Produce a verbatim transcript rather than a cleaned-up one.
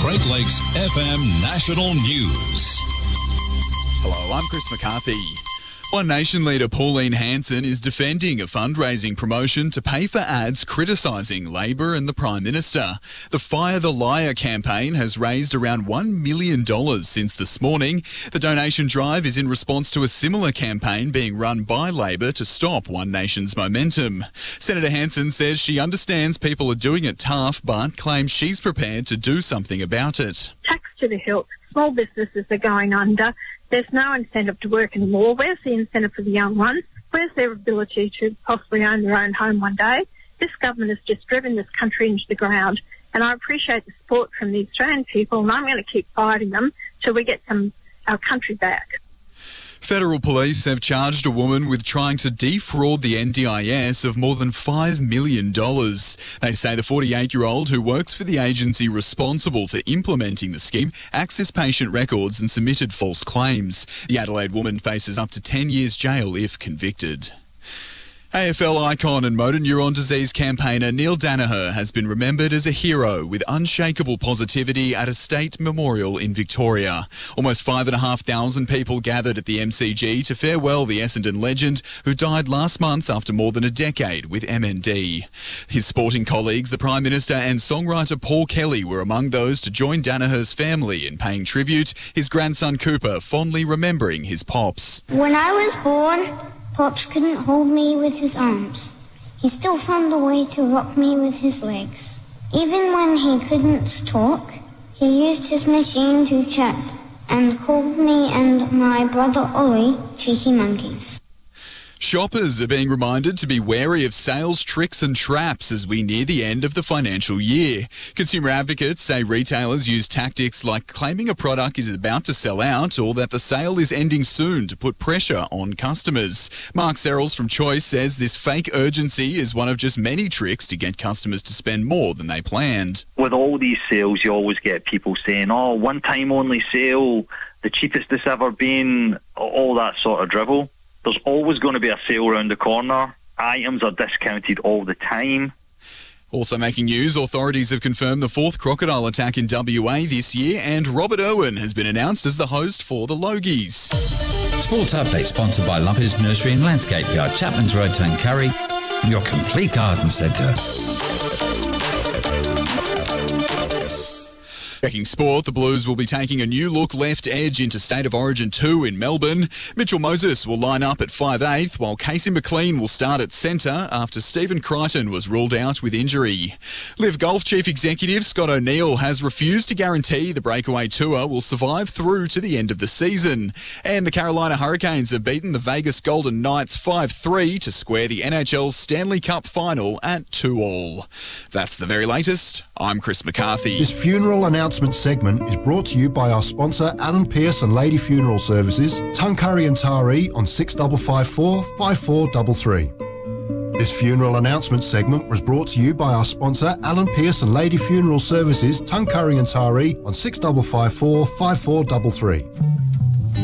Great Lakes F M National News. Hello, I'm Chris McCarthy. One Nation leader Pauline Hanson is defending a fundraising promotion to pay for ads criticising Labor and the Prime Minister. The Fire the Liar campaign has raised around one million dollars since this morning. The donation drive is in response to a similar campaign being run by Labor to stop One Nation's momentum. Senator Hanson says she understands people are doing it tough, but claims she's prepared to do something about it. Tax to the hilt. Small businesses are going under. There's no incentive to work anymore. Where's the incentive for the young ones? Where's their ability to possibly own their own home one day? This government has just driven this country into the ground, and I appreciate the support from the Australian people, and I'm going to keep fighting them till we get some our country back. Federal police have charged a woman with trying to defraud the N D I S of more than five million dollars. They say the forty-eight-year-old, who works for the agency responsible for implementing the scheme, accessed patient records and submitted false claims. The Adelaide woman faces up to ten years jail if convicted. A F L icon and motor neuron disease campaigner Neil Daniher has been remembered as a hero with unshakable positivity at a state memorial in Victoria. Almost five and a half thousand people gathered at the M C G to farewell the Essendon legend, who died last month after more than a decade with M N D. His sporting colleagues, the Prime Minister and songwriter Paul Kelly, were among those to join Daniher's family in paying tribute, his grandson Cooper fondly remembering his pops. When I was born, Pops couldn't hold me with his arms. He still found a way to rock me with his legs. Even when he couldn't talk, he used his machine to chat and called me and my brother Ollie cheeky monkeys. Shoppers are being reminded to be wary of sales tricks and traps as we near the end of the financial year. Consumer advocates say retailers use tactics like claiming a product is about to sell out or that the sale is ending soon to put pressure on customers. Mark Serrels from Choice says this fake urgency is one of just many tricks to get customers to spend more than they planned. With all these sales, you always get people saying, oh, one time only sale, the cheapest it's ever been, all that sort of drivel. There's always going to be a sale around the corner. Items are discounted all the time. Also making news, authorities have confirmed the fourth crocodile attack in W A this year, and Robert Irwin has been announced as the host for the Logies. Sports Update sponsored by Lovers Nursery and Landscape Yard, Chapman's Road, Tuncurry, your complete garden centre. Checking sport, the Blues will be taking a new look left edge into State of Origin two in Melbourne. Mitchell Moses will line up at five eighth, while Casey McLean will start at centre after Stephen Crichton was ruled out with injury. Liv Golf Chief Executive Scott O'Neill has refused to guarantee the Breakaway Tour will survive through to the end of the season. And the Carolina Hurricanes have beaten the Vegas Golden Knights five three to square the N H L's Stanley Cup final at two all. That's the very latest. I'm Chris McCarthy. This funeral announcement segment is brought to you by our sponsor Alan Pearce and Lady Funeral Services, Tuncurry and Taree on six five five four, five four three three. This funeral announcement segment was brought to you by our sponsor Alan Pearce and Lady Funeral Services, Tuncurry and Taree on six five five four, five four three three.